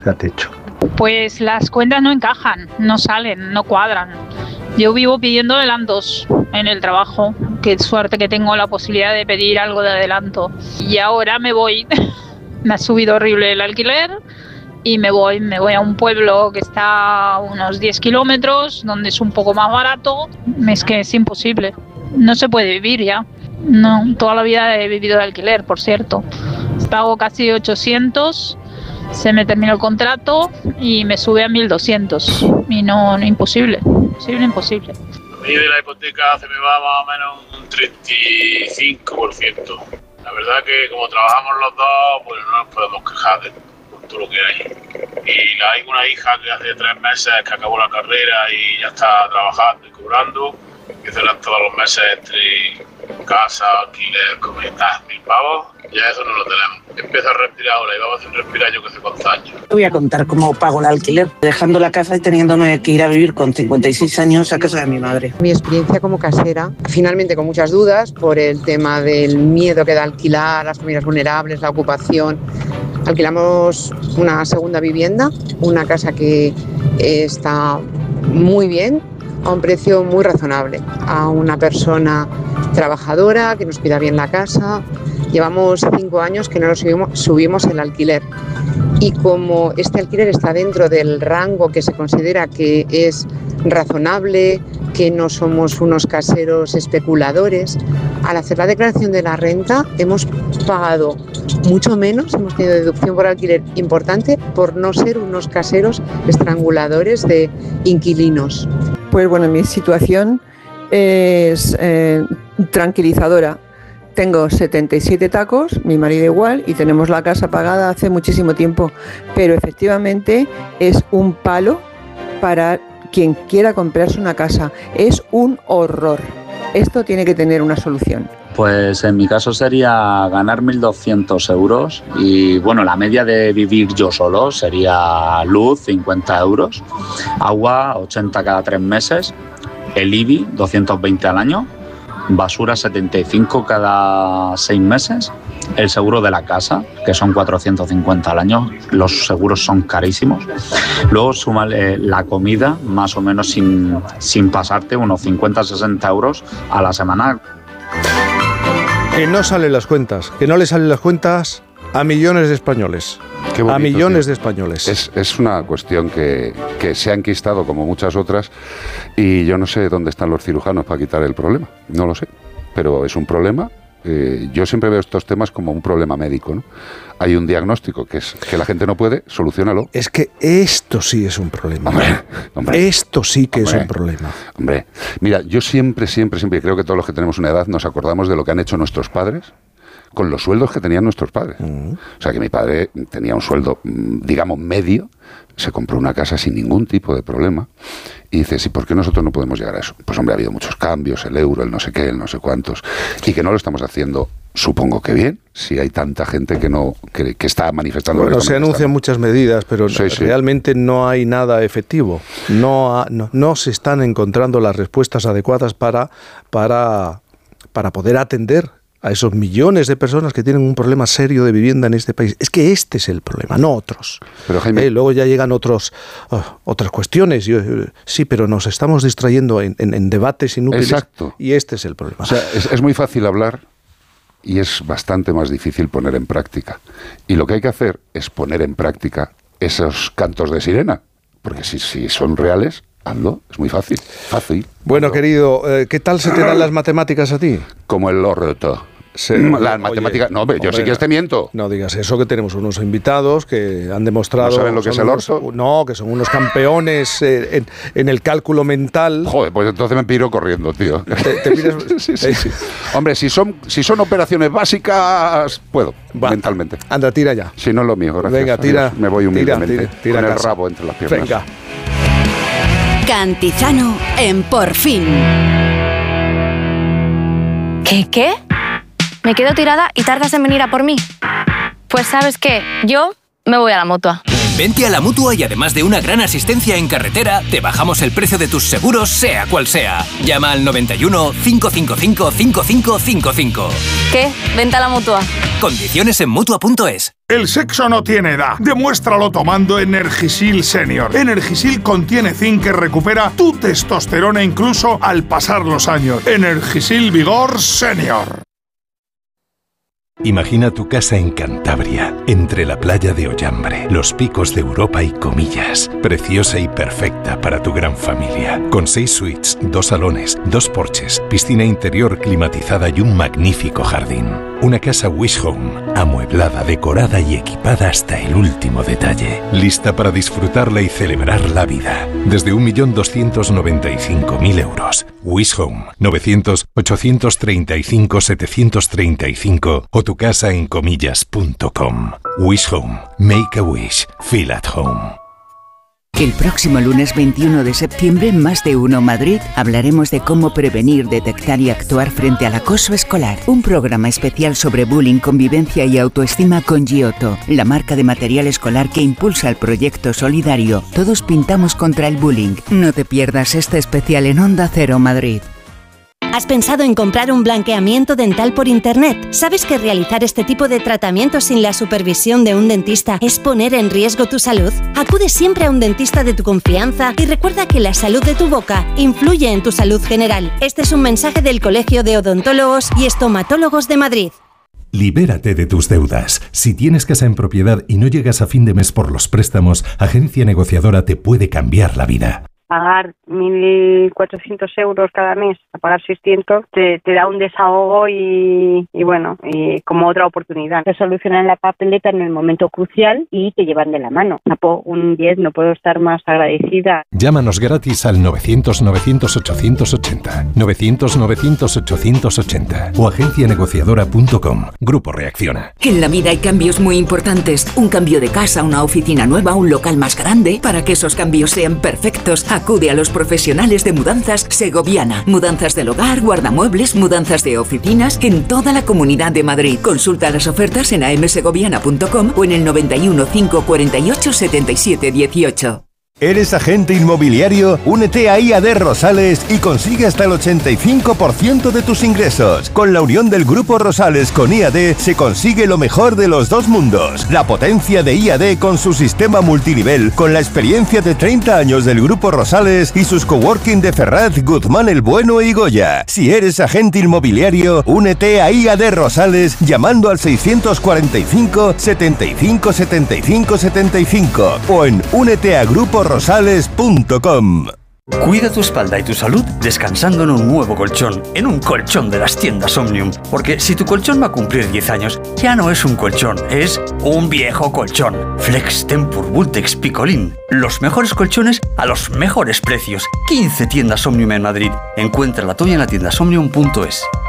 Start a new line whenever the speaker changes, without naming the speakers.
¿Qué has hecho?
Pues las cuentas no encajan, no salen, no cuadran. Yo vivo pidiendo adelantos en el trabajo. Qué suerte que tengo la posibilidad de pedir algo de adelanto. Y ahora me voy. Me ha subido horrible el alquiler y me voy a un pueblo que está a unos 10 kilómetros, donde es un poco más barato. Es que es imposible. No se puede vivir ya. No, toda la vida he vivido de alquiler, por cierto. Pago casi 800. Se me terminó el contrato y me sube a 1200 y no, imposible, imposible.
A mí de la hipoteca se me va más o menos un 35%. La verdad que como trabajamos los dos, pues no nos podemos quejar de todo lo que hay. Y hay una hija que hace 3 meses que acabó la carrera y ya está trabajando y cobrando, que serán todos los meses entre casa, alquiler, comida, 1000 pavos. Ya eso no lo tenemos. Empiezo a respirar ahora y vamos a respirar yo que hace 4 años.
Voy a contar cómo pago el alquiler, dejando la casa y teniéndome que ir a vivir con 56 años a casa de mi madre.
Mi experiencia como casera, finalmente con muchas dudas por el tema del miedo que da alquilar, las familias vulnerables, la ocupación. Alquilamos una segunda vivienda, una casa que está muy bien, a un precio muy razonable, a una persona trabajadora que nos cuida bien la casa. Llevamos 5 años que no nos subimos el alquiler y como este alquiler está dentro del rango que se considera que es razonable, que no somos unos caseros especuladores, al hacer la declaración de la renta hemos pagado mucho menos, hemos tenido deducción por alquiler importante por no ser unos caseros estranguladores de inquilinos.
Pues bueno, mi situación es tranquilizadora. Tengo 77 tacos, mi marido igual, y tenemos la casa pagada hace muchísimo tiempo, pero efectivamente es un palo para quien quiera comprarse una casa. Es un horror. Esto tiene que tener una solución.
Pues en mi caso sería ganar 1.200 euros y bueno, la media de vivir yo solo sería luz 50 euros, agua 80 cada 3 meses, el IBI 220 al año, basura 75 cada 6 meses, el seguro de la casa, que son 450 al año, los seguros son carísimos. Luego súmale la comida, más o menos sin pasarte, unos 50-60 euros a la semana.
Que no salen las cuentas, que no le salen las cuentas a millones de españoles.
Qué bonito,
a millones
tío.
De españoles.
Es una cuestión que se ha enquistado como muchas otras y yo no sé dónde están los cirujanos para quitar el problema, no lo sé, pero es un problema. Yo siempre veo estos temas como un problema médico, ¿no? Hay un diagnóstico que es que la gente no puede, soluciónalo.
Es que esto sí es un problema.
Hombre,
esto sí que es un problema.
Hombre, mira, yo siempre, creo que todos los que tenemos una edad nos acordamos de lo que han hecho nuestros padres con los sueldos que tenían nuestros padres. O sea, que mi padre tenía un sueldo, digamos, medio, se compró una casa sin ningún tipo de problema. Y dices, ¿y por qué nosotros no podemos llegar a eso? Pues hombre, ha habido muchos cambios, el euro, el no sé qué, el no sé cuántos, y que no lo estamos haciendo, supongo que bien, si hay tanta gente que está manifestando.
Bueno, se anuncian muchas medidas, pero realmente no hay nada efectivo. No se están encontrando las respuestas adecuadas para poder atender a esos millones de personas que tienen un problema serio de vivienda en este país. Es que este es el problema, no otros.
Pero Jaime,
luego ya llegan otras cuestiones. Sí, pero nos estamos distrayendo en debates inútiles.
Exacto.
Y este es el problema.
O sea, es muy fácil hablar y es bastante más difícil poner en práctica. Y lo que hay que hacer es poner en práctica esos cantos de sirena. Porque si son reales, hazlo, es muy fácil.
Bueno, querido, ¿qué tal se te dan las matemáticas a ti?
Como el orto. Las matemáticas. No, hombre, yo sí que te miento.
No digas eso, que tenemos unos invitados que han demostrado.
¿No saben lo que es el orto?
No, que son unos campeones en el cálculo mental.
Joder, pues entonces me piro corriendo, tío.
¿Te pides?
Sí. Hombre, si son operaciones básicas, puedo, mentalmente.
Anda, tira ya.
Si no es lo mío, gracias.
Venga, tira.
Adiós. Me voy humildemente.
Tira
con el rabo entre las piernas.
Venga.
Cantizano en Por Fin.
¿Qué? ¿Me quedo tirada y tardas en venir a por mí? Pues ¿sabes qué? Yo me voy a la Mutua.
Vente a la Mutua y además de una gran asistencia en carretera, te bajamos el precio de tus seguros, sea cual sea. Llama al 91 555 5555.
¿Qué? Vente a la Mutua.
Condiciones en Mutua.es.
El sexo no tiene edad. Demuéstralo tomando Energisil Senior. Energisil contiene zinc que recupera tu testosterona incluso al pasar los años. Energisil Vigor Senior.
Imagina tu casa en Cantabria, entre la playa de Ollambre, los picos de Europa y Comillas. Preciosa y perfecta para tu gran familia. Con 6 suites, 2 salones, 2 porches, piscina interior climatizada y un magnífico jardín. Una casa Wish Home, amueblada, decorada y equipada hasta el último detalle. Lista para disfrutarla y celebrar la vida. Desde 1.295.000 euros. Wish Home, 900-835-735 o tu casa en comillas.com. Wish Home. Make a wish. Feel at home.
El próximo lunes 21 de septiembre en Más de Uno Madrid hablaremos de cómo prevenir, detectar y actuar frente al acoso escolar. Un programa especial sobre bullying, convivencia y autoestima con Giotto, la marca de material escolar que impulsa el proyecto solidario Todos Pintamos contra el Bullying. No te pierdas este especial en Onda Cero Madrid.
¿Has pensado en comprar un blanqueamiento dental por internet? ¿Sabes que realizar este tipo de tratamientos sin la supervisión de un dentista es poner en riesgo tu salud? Acude siempre a un dentista de tu confianza y recuerda que la salud de tu boca influye en tu salud general. Este es un mensaje del Colegio de Odontólogos y Estomatólogos de Madrid.
Libérate de tus deudas. Si tienes casa en propiedad y no llegas a fin de mes por los préstamos, Agencia Negociadora te puede cambiar la vida.
Pagar 1.400 euros cada mes a pagar 600 te da un desahogo y bueno, y como otra oportunidad. Te solucionan la papeleta en el momento crucial y te llevan de la mano. Un 10, no puedo estar más agradecida.
Llámanos gratis al 900-900-880, 900-900-880 o agencianegociadora.com. Grupo Reacciona.
En la vida hay cambios muy importantes. Un cambio de casa, una oficina nueva, un local más grande. Para que esos cambios sean perfectos, acude a los profesionales de Mudanzas Segoviana. Mudanzas del hogar, guardamuebles, mudanzas de oficinas en toda la Comunidad de Madrid. Consulta las ofertas en amsegoviana.com o en el 91 548 77 18.
¿Eres agente inmobiliario? Únete a IAD Rosales y consigue hasta el 85% de tus ingresos. Con la unión del Grupo Rosales con IAD se consigue lo mejor de los dos mundos. La potencia de IAD con su sistema multinivel, con la experiencia de 30 años del Grupo Rosales y sus coworking de Ferraz, Guzmán el Bueno y Goya. Si eres agente inmobiliario, únete a IAD Rosales llamando al 645 75 75 75 o en úneteagruporosales.com.
Cuida tu espalda y tu salud descansando en un nuevo colchón, en un colchón de las tiendas Omnium. Porque si tu colchón va a cumplir 10 años, ya no es un colchón, es un viejo colchón. Flex Tempur Vultex Picolín. Los mejores colchones a los mejores precios. 15 tiendas Omnium en Madrid. Encuentra la tuya en la tiendasomnium.es.